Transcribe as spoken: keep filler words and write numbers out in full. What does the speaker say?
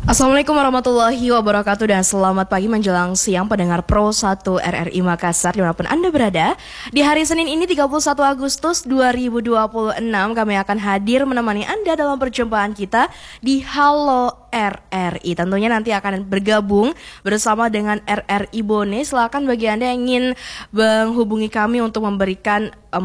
Assalamualaikum warahmatullahi wabarakatuh dan selamat pagi menjelang siang pendengar Pro satu R R I Makassar dimanapun Anda berada. Di hari Senin ini tiga puluh satu Agustus dua ribu dua puluh enam kami akan hadir menemani Anda dalam perjumpaan kita di Halo R R I. Tentunya nanti akan bergabung bersama dengan R R I Bone. Silakan bagi Anda yang ingin menghubungi kami untuk memberikan um,